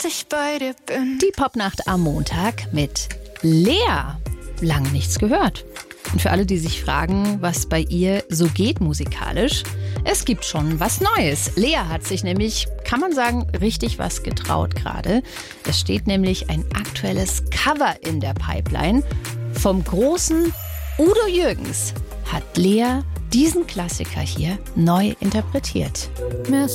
ich bei dir bin. Die Popnacht am Montag mit Lea. Lange nichts gehört. Und für alle, die sich fragen, was bei ihr so geht musikalisch, es gibt schon was Neues. Lea hat sich nämlich, kann man sagen, richtig was getraut gerade. Es steht nämlich ein aktuelles Cover in der Pipeline. Vom großen Udo Jürgens hat Lea diesen Klassiker hier neu interpretiert.